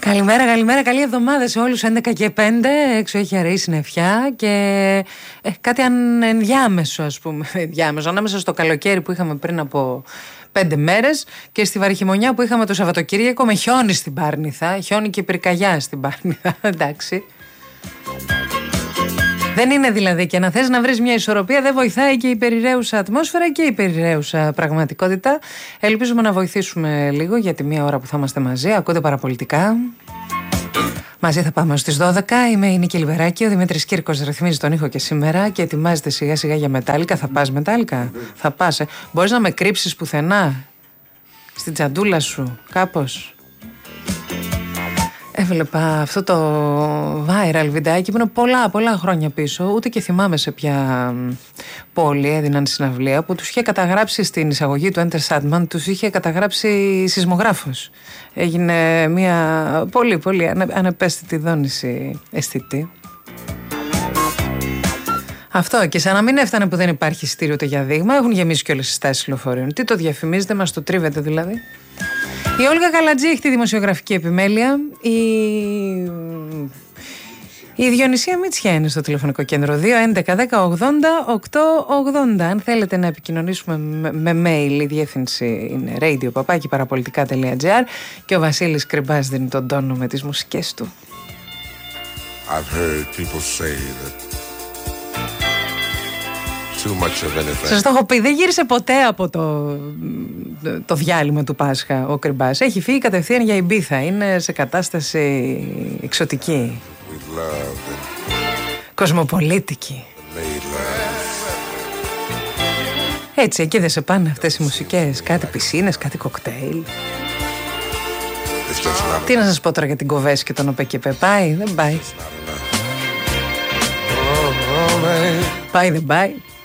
Καλημέρα, καλημέρα, καλή εβδομάδα σε όλους. 11 και 5, έξω έχει αρέσει νεφιά και κάτι ενδιάμεσο, ας πούμε. Ενδιάμεσο, ανάμεσα στο καλοκαίρι που είχαμε πριν από 5 μέρες και στη βαριχημονιά που είχαμε το Σαββατοκύριακο με χιόνι στην Πάρνηθα. Χιόνι και πυρκαγιά στην Πάρνηθα, εντάξει. Δεν είναι δηλαδή, και να θες να βρεις μια ισορροπία, δεν βοηθάει και η περιραίουσα ατμόσφαιρα και η περιραίουσα πραγματικότητα. Ελπίζουμε να βοηθήσουμε λίγο για τη μία ώρα που θα είμαστε μαζί. Ακούτε παραπολιτικά. Μαζί θα πάμε στις 12. Είμαι η Νίκη Λιβεράκη. Ο Δημήτρης Κύρκος ρυθμίζει τον ήχο και σήμερα και ετοιμάζεται σιγά σιγά για Μετάλλικα. Θα πας Μετάλλικα? Θα πας. Μπορείς να με κρύψεις πουθενά? Στην τσαντούλα σου, κάπως? Έβλεπα αυτό το viral βιντεάκι που είναι πολλά χρόνια πίσω. Ούτε και θυμάμαι σε ποια πόλη έδιναν συναυλία, που τους είχε καταγράψει στην εισαγωγή του Enter Sandman, τους είχε καταγράψει σεισμογράφος. Έγινε μια πολύ ανεπαίσθητη δόνηση αισθητή. Αυτό, και σαν να μην έφτανε που δεν υπάρχει εισιτήριο ούτε για δείγμα, έχουν γεμίσει και όλες οι στάσεις λεωφορείων. Τι το διαφημίζετε, μας το τρίβετε δηλαδή? Η Όλγα Καλατζή έχει τη δημοσιογραφική επιμέλεια. Η Διονυσία Μητσιά είναι στο τηλεφωνικό κέντρο 211 10 80 880. Αν θέλετε να επικοινωνήσουμε με mail, η διεύθυνση είναι radio@parapolitica.gr και ο Βασίλης Κρυμπάς δίνει τον τόνο με τις μουσικές του. I've heard people say that σας το έχω πει, δεν γύρισε ποτέ από το διάλειμμα του Πάσχα ο Κρυμπάς. Έχει φύγει κατευθείαν για Ιμπίθα. Είναι σε κατάσταση εξωτική, κοσμοπολίτικη. Έτσι, εκεί δεν σε πάνε αυτές οι μουσικές? Κάτι πισίνες, κάτι κοκτέιλ. Τι να σας πω τώρα για την Κοβέση και τον ΟΠΕΚΕΠΕ? Πάει, δεν πάει? Πάει, δεν πάει?